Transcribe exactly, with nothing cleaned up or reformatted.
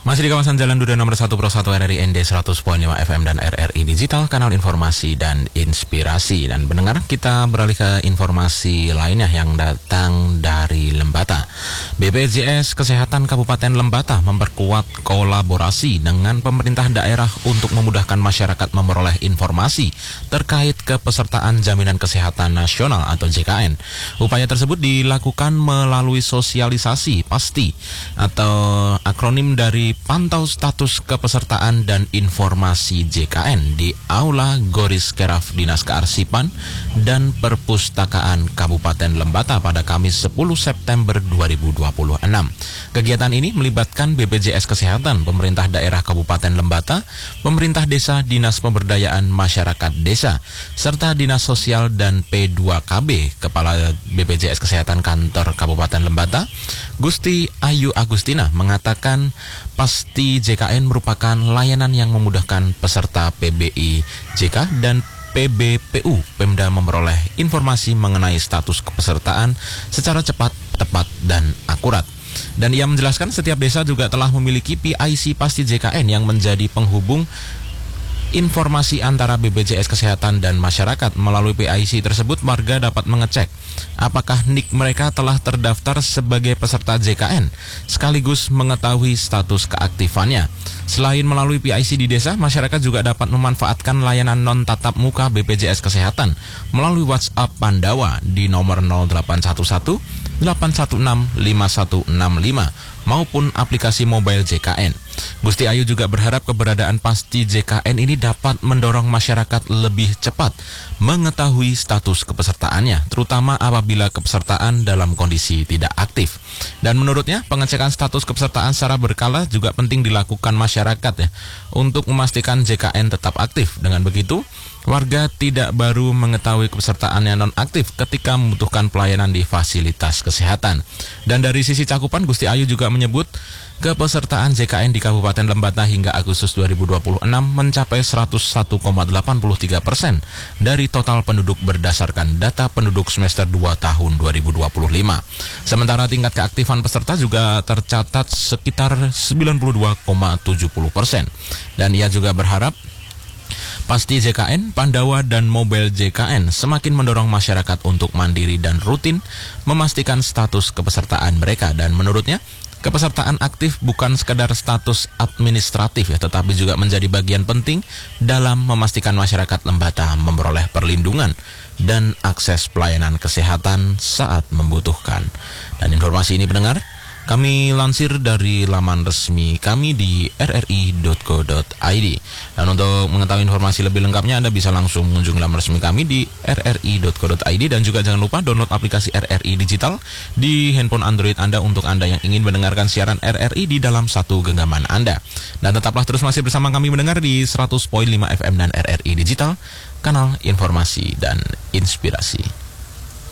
Masih di kawasan Jalan Duda nomor satu Pro satu R R I N D seratus koma lima F M dan R R I Digital, kanal informasi dan inspirasi. Dan pendengar, kita beralih ke informasi lainnya yang datang dari Lembata. B P J S Kesehatan Kabupaten Lembata memperkuat kolaborasi dengan pemerintah daerah untuk memudahkan masyarakat memperoleh informasi terkait kepesertaan Jaminan Kesehatan Nasional atau J K N. Upaya tersebut dilakukan melalui sosialisasi PASTI atau akronim dari Pantau Status Kepesertaan dan Informasi J K N di Aula Goris Keraf Dinas Kearsipan dan Perpustakaan Kabupaten Lembata pada Kamis sepuluh September dua ribu dua puluh enam. Kegiatan ini melibatkan B P J S Kesehatan, pemerintah daerah Kabupaten Lembata, pemerintah desa, Dinas Pemberdayaan Masyarakat Desa, serta Dinas Sosial dan P dua K B. Kepala B P J S Kesehatan Kantor Kabupaten Lembata, Gusti Ayu Agustina, mengatakan PASTI J K N merupakan layanan yang memudahkan peserta P B I J K dan P B P U Pemda memperoleh informasi mengenai status kepesertaan secara cepat, tepat, dan akurat. Dan ia menjelaskan setiap desa juga telah memiliki P I C PASTI J K N yang menjadi penghubung informasi antara B P J S Kesehatan dan masyarakat. Melalui P I C tersebut, warga dapat mengecek apakah N I K mereka telah terdaftar sebagai peserta J K N, sekaligus mengetahui status keaktifannya. Selain melalui P I C di desa, masyarakat juga dapat memanfaatkan layanan non-tatap muka B P J S Kesehatan melalui WhatsApp Pandawa di nomor nol delapan satu satu delapan satu enam lima satu enam lima maupun aplikasi mobile J K N. Gusti Ayu juga berharap keberadaan PASTI J K N ini dapat mendorong masyarakat lebih cepat mengetahui status kepesertaannya, terutama apabila kepesertaan dalam kondisi tidak aktif. Dan menurutnya, pengecekan status kepesertaan secara berkala juga penting dilakukan masyarakat ya, untuk memastikan J K N tetap aktif. Dengan begitu, warga tidak baru mengetahui kepesertaannya non-aktif ketika membutuhkan pelayanan di fasilitas kesehatan. Dan dari sisi cakupan, Gusti Ayu juga menyebut kepesertaan J K N di Kabupaten Lembata hingga Agustus dua ribu dua puluh enam mencapai seratus satu koma delapan tiga persen dari total penduduk berdasarkan data penduduk semester dua tahun dua ribu dua puluh lima. Sementara tingkat keaktifan peserta juga tercatat sekitar sembilan puluh dua koma tujuh puluh persen. Dan ia juga berharap PASTI J K N, Pandawa, dan Mobile J K N semakin mendorong masyarakat untuk mandiri dan rutin memastikan status kepesertaan mereka. Dan menurutnya, kepesertaan aktif bukan sekadar status administratif ya, tetapi juga menjadi bagian penting dalam memastikan masyarakat Lembata memperoleh perlindungan dan akses pelayanan kesehatan saat membutuhkan. Dan informasi ini, pendengar, kami lansir dari laman resmi kami di r r i dot co dot i d. Dan untuk mengetahui informasi lebih lengkapnya, Anda bisa langsung mengunjungi laman resmi kami di r r i dot co dot i d. Dan juga jangan lupa download aplikasi R R I Digital di handphone Android Anda untuk Anda yang ingin mendengarkan siaran R R I di dalam satu genggaman Anda. Dan tetaplah terus masih bersama kami mendengar di seratus koma lima F M dan R R I Digital, kanal informasi dan inspirasi.